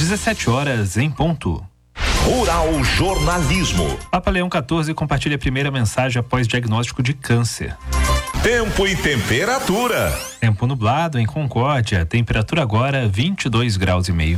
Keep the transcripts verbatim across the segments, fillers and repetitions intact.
dezessete horas em ponto. Rural Jornalismo. Papa Leão quatorze compartilha a primeira mensagem após diagnóstico de câncer. Tempo e temperatura. Tempo nublado em Concórdia, temperatura agora vinte e dois graus e meio.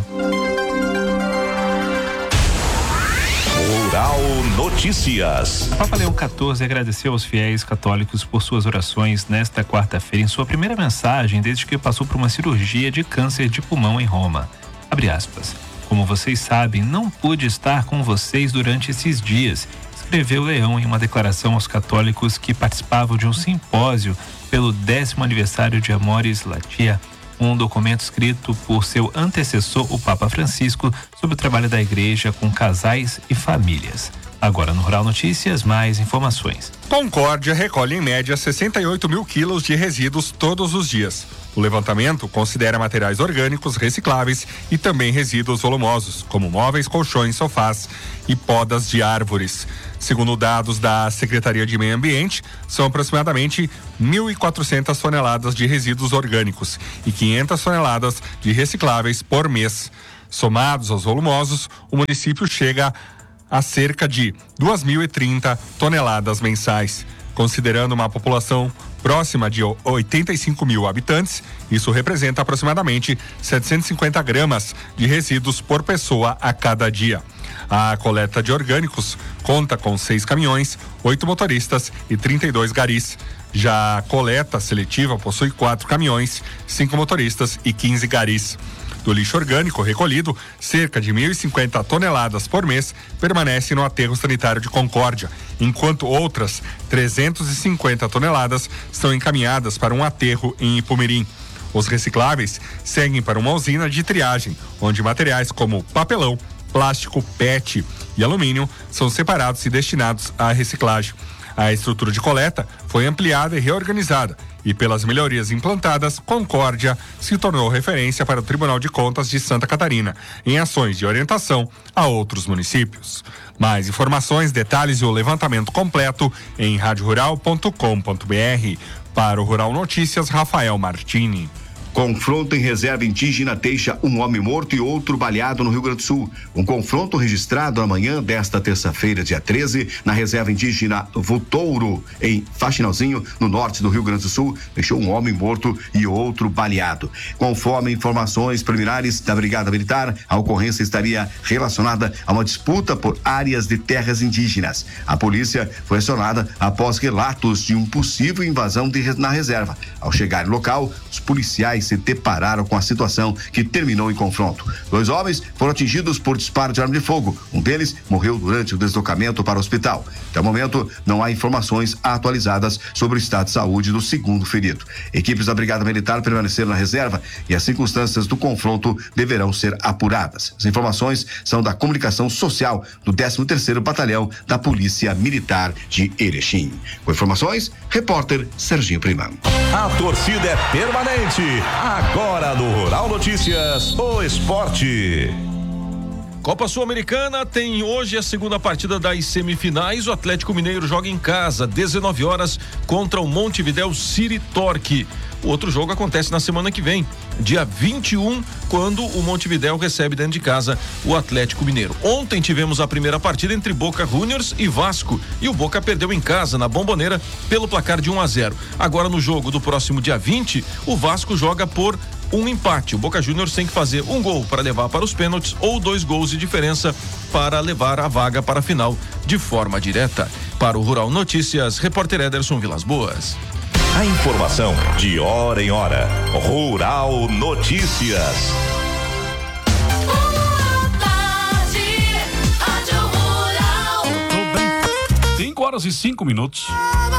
Rural Notícias. Papa Leão quatorze agradeceu aos fiéis católicos por suas orações nesta quarta-feira em sua primeira mensagem desde que passou por uma cirurgia de câncer de pulmão em Roma. Abre aspas. Como vocês sabem, não pude estar com vocês durante esses dias, escreveu Leão em uma declaração aos católicos que participavam de um simpósio pelo décimo aniversário de Amoris Laetitia, um documento escrito por seu antecessor, o Papa Francisco, sobre o trabalho da igreja com casais e famílias. Agora no Rural Notícias, mais informações. Concórdia recolhe em média sessenta e oito mil quilos de resíduos todos os dias. O levantamento considera materiais orgânicos recicláveis e também resíduos volumosos, como móveis, colchões, sofás e podas de árvores. Segundo dados da Secretaria de Meio Ambiente, são aproximadamente mil e quatrocentas toneladas de resíduos orgânicos e quinhentas toneladas de recicláveis por mês. Somados aos volumosos, o município chega a cerca de duas mil e trinta toneladas mensais. Considerando uma população próxima de oitenta e cinco mil habitantes, isso representa aproximadamente setecentos e cinquenta gramas de resíduos por pessoa a cada dia. A coleta de orgânicos conta com seis caminhões, oito motoristas e trinta e dois garis. Já a coleta seletiva possui quatro caminhões, cinco motoristas e quinze garis. Do lixo orgânico recolhido, cerca de mil e cinquenta toneladas por mês permanecem no aterro sanitário de Concórdia, enquanto outras trezentas e cinquenta toneladas são encaminhadas para um aterro em Ipumirim. Os recicláveis seguem para uma usina de triagem, onde materiais como papelão, plástico, P E T e alumínio são separados e destinados à reciclagem. A estrutura de coleta foi ampliada e reorganizada e, pelas melhorias implantadas, Concórdia se tornou referência para o Tribunal de Contas de Santa Catarina em ações de orientação a outros municípios. Mais informações, detalhes e o levantamento completo em rádio rural ponto com ponto b r. Para o Rural Notícias, Rafael Martini. Confronto em reserva indígena deixa um homem morto e outro baleado no Rio Grande do Sul. Um confronto registrado na manhã desta terça-feira, dia treze, na reserva indígena Vutouro, em Faxinalzinho, no norte do Rio Grande do Sul, deixou um homem morto e outro baleado. Conforme informações preliminares da Brigada Militar, a ocorrência estaria relacionada a uma disputa por áreas de terras indígenas. A polícia foi acionada após relatos de uma possível invasão de, na reserva. Ao chegar no local, os policiais se depararam com a situação que terminou em confronto. Dois homens foram atingidos por disparo de arma de fogo. Um deles morreu durante o deslocamento para o hospital. Até o momento, não há informações atualizadas sobre o estado de saúde do segundo ferido. Equipes da Brigada Militar permaneceram na reserva e as circunstâncias do confronto deverão ser apuradas. As informações são da comunicação social do décimo terceiro Batalhão da Polícia Militar de Erechim. Com informações, repórter Serginho Prima. A torcida é permanente. Agora no Rural Notícias, o esporte. Copa Sul-Americana tem hoje a segunda partida das semifinais. O Atlético Mineiro joga em casa, dezenove horas, contra o Montevidéu City Torque. O outro jogo acontece na semana que vem, dia vinte e um, quando o Montevidéu recebe dentro de casa o Atlético Mineiro. Ontem tivemos a primeira partida entre Boca Juniors e Vasco, e o Boca perdeu em casa, na Bombonera, pelo placar de um a zero. Agora no jogo do próximo dia vinte, o Vasco joga por um empate. O Boca Juniors tem que fazer um gol para levar para os pênaltis ou dois gols de diferença para levar a vaga para a final de forma direta. Para o Rural Notícias, repórter Ederson Vilas Boas. A informação de hora em hora. Rural Notícias. cinco horas e cinco minutos.